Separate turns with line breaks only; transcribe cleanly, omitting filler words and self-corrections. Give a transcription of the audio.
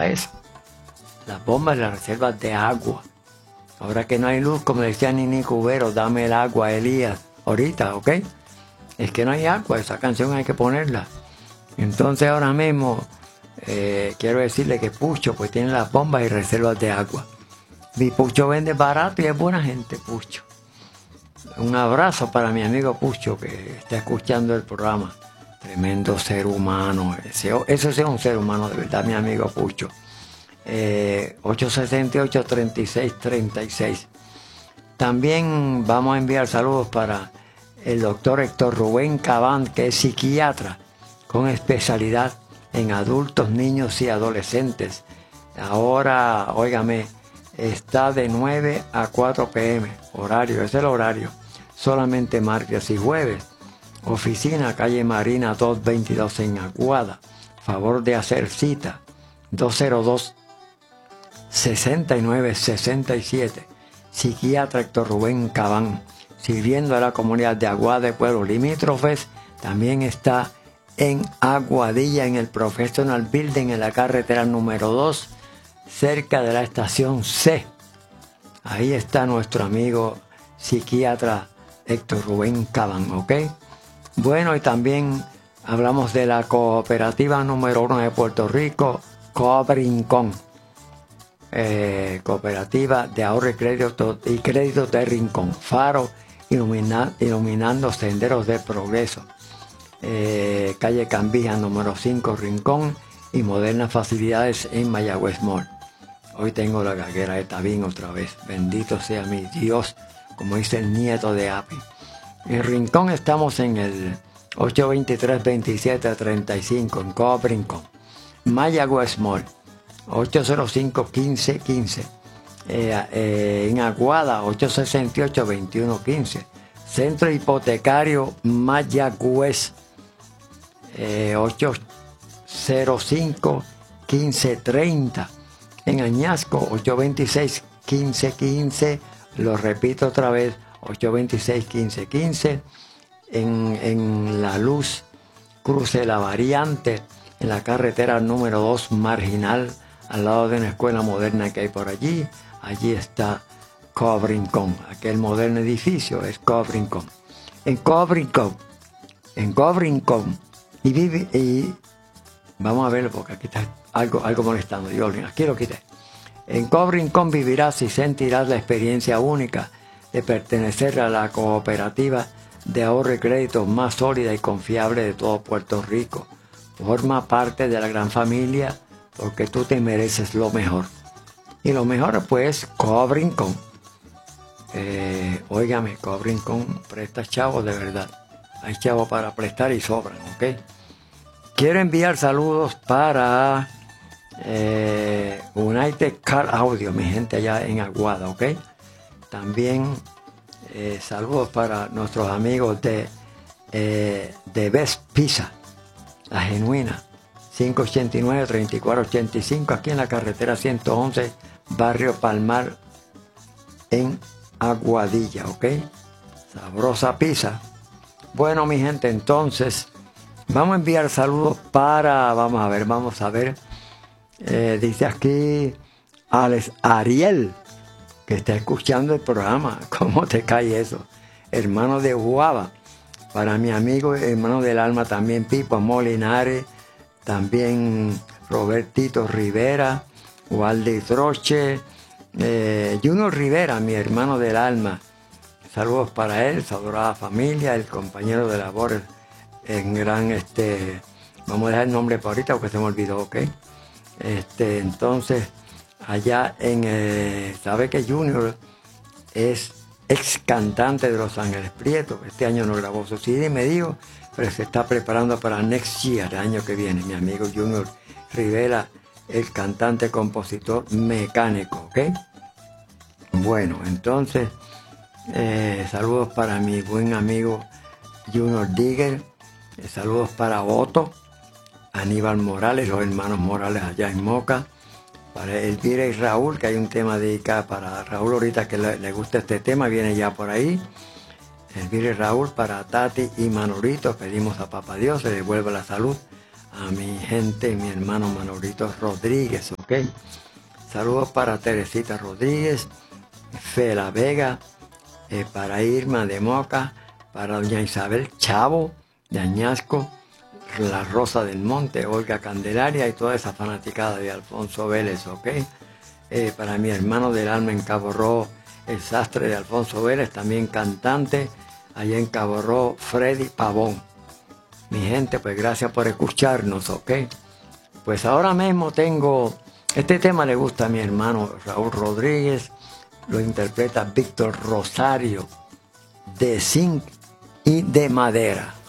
eso. Las bombas y las reservas de agua. Ahora que no hay luz, como decía Nini Cubero, dame el agua, Elías, ahorita, ¿ok? Es que no hay agua, esa canción hay que ponerla. Entonces ahora mismo quiero decirle que Pucho pues tiene las bombas y reservas de agua. Mi Pucho vende barato y es buena gente, Pucho. Un abrazo para mi amigo Pucho que está escuchando el programa. Tremendo ser humano. Ese sí es un ser humano de verdad, mi amigo Pucho. 868-3636. También vamos a enviar saludos para el doctor Héctor Rubén Cabán, que es psiquiatra con especialidad en adultos, niños y adolescentes. Ahora, óigame, está de 9 a 4 p.m. horario, es el horario, solamente martes y jueves. Oficina, calle Marina 222 en Aguada. Favor de hacer cita, 202-6967. Psiquiatra Héctor Rubén Cabán, sirviendo a la comunidad de Aguada de Pueblos Limítrofes. También está en Aguadilla, en el Professional Building, en la carretera número 2, cerca de la estación C. Ahí está nuestro amigo psiquiatra Héctor Rubén Cabán, ¿ok? Bueno, y también hablamos de la cooperativa número 1 de Puerto Rico, Cobrincón. Cooperativa de ahorro y crédito de Rincón. Faro iluminando senderos de progreso. Calle Cambija número 5 Rincón y modernas facilidades en Mayagüez Mall. Hoy tengo la gaguera de Tabín otra vez. Bendito sea mi Dios, como dice el nieto de Api. En Rincón estamos en el 823-2735 en Coop Rincón. Mayagüez Mall 805-1515. En Aguada 868-2115. Centro Hipotecario Mayagüez 805-1530. En Añasco 826-1515. Lo repito otra vez, 826-1515. En La Luz, cruce La Variante, en la carretera número 2 Marginal, al lado de una escuela moderna que hay por allí. Allí está Coop Rincón. Aquel moderno edificio es Coop Rincón. En Coop Rincón. Y vamos a verlo porque aquí está algo molestando. Aquí lo quité. En Coop Rincón vivirás y sentirás la experiencia única de pertenecer a la cooperativa de ahorro y crédito más sólida y confiable de todo Puerto Rico. Forma parte de la gran familia porque tú te mereces lo mejor. Y lo mejor pues Coop Rincón. Óigame, Coop Rincón presta chavos de verdad. Hay chavos para prestar y sobran, ¿ok? Quiero enviar saludos para United Car Audio, mi gente allá en Aguada, ¿ok? También saludos para nuestros amigos de Best Pizza, La Genuina, 589-3485, aquí en la carretera 111, Barrio Palmar, en Aguadilla, ¿ok? Sabrosa pizza. Bueno, mi gente, entonces vamos a enviar saludos para, vamos a ver, dice aquí Alex Ariel, que está escuchando el programa. ¿Cómo te cae eso? Hermano de Guava. Para mi amigo, hermano del alma también, Pipo Molinare, también Robertito Rivera, Waldi Troche, Junior Rivera, mi hermano del alma. Saludos para él, su adorada familia, el compañero de labores en gran, vamos a dejar el nombre para ahorita porque se me olvidó, ¿ok? Entonces, allá en, sabe que Junior es ex cantante de Los Ángeles Prieto. Este año no grabó su CD, me dijo, pero se está preparando para next year, el año que viene. Mi amigo Junior Rivera, el cantante, compositor, mecánico, ¿ok? Bueno, entonces, saludos para mi buen amigo Junior Digger, saludos para Otto, Aníbal Morales, los hermanos Morales allá en Moca, para Elvira y Raúl, que hay un tema dedicado para Raúl ahorita que le gusta este tema, viene ya por ahí. Elvira y Raúl, para Tati y Manolito, pedimos a Papá Dios, se devuelva la salud a mi gente, mi hermano Manolito Rodríguez, ¿ok? Saludos para Teresita Rodríguez, Fela Vega, para Irma de Moca, para doña Isabel Chavo de Añasco, la Rosa del Monte, Olga Candelaria y toda esa fanaticada de Alfonso Vélez, ¿ok? Para mi hermano del alma en Cabo Rojo, el sastre de Alfonso Vélez, también cantante, allá en Cabo Rojo, Freddy Pavón. Mi gente, pues gracias por escucharnos, ¿ok? Pues ahora mismo tengo, este tema le gusta a mi hermano Raúl Rodríguez, lo interpreta Víctor Rosario, de zinc y de madera.